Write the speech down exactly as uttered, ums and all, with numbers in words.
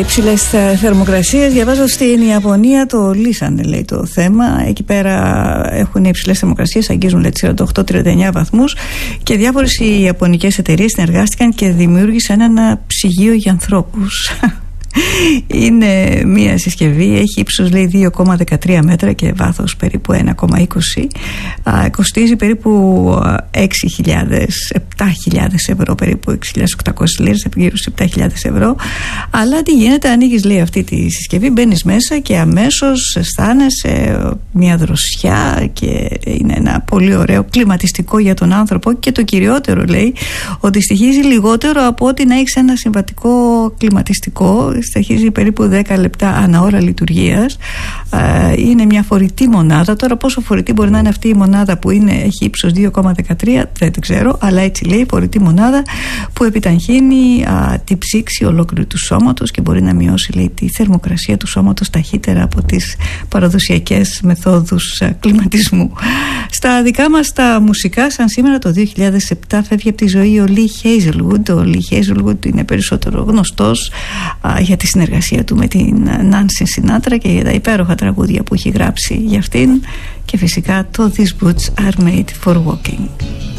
Υψηλές θερμοκρασίες. Διαβάζω στην Ιαπωνία το λύσανε, λέει, το θέμα. Εκεί πέρα έχουν υψηλές θερμοκρασίες, αγγίζουν, λέει, σαράντα οκτώ με τριάντα εννέα βαθμούς, και διάφορες οι ιαπωνικές εταιρείες συνεργάστηκαν και δημιούργησαν ένα ψυγείο για ανθρώπους. Είναι μια συσκευή, έχει ύψος, λέει, δύο κόμμα δεκατρία μέτρα και βάθος περίπου ένα κόμμα είκοσι. Α, κοστίζει περίπου έξι χιλιάδες, επτά χιλιάδες ευρώ, περίπου έξι χιλιάδες οκτακόσιες λίρες, γύρω στις επτά χιλιάδες ευρώ. Αλλά τι γίνεται, ανοίγεις, λέει, αυτή τη συσκευή, μπαίνεις μέσα και αμέσως αισθάνεσαι μια δροσιά και είναι ένα πολύ ωραίο κλιματιστικό για τον άνθρωπο, και το κυριότερο, λέει, ότι στοιχίζει λιγότερο από ότι να έχεις ένα συμβατικό κλιματιστικό. Στοιχίζει περίπου δέκα λεπτά ανά ώρα λειτουργίας. Είναι μια φορητή μονάδα. Τώρα πόσο φορητή μπορεί να είναι αυτή η μονάδα που είναι, έχει ύψος δύο κόμμα δεκατρία, δεν το ξέρω, αλλά έτσι λέει, φορητή μονάδα που επιταχύνει α, την ψήξη ολόκληρου του σώματος και μπορεί να μειώσει, λέει, τη θερμοκρασία του σώματος ταχύτερα από τις παραδοσιακές μεθόδους α, κλιματισμού. Στα δικά μας τα μουσικά, σαν σήμερα το δύο χιλιάδες επτά φεύγει από τη ζωή ο Lee Hazelwood. Ο Lee Hazelwood είναι περισσότερο γνωστός α, για τη συνεργασία του με την Nancy Sinatra και για τα υπέροχα τραγούδια που έχει γράψει για αυτήν, και φυσικά το These Boots Are Made For Walking.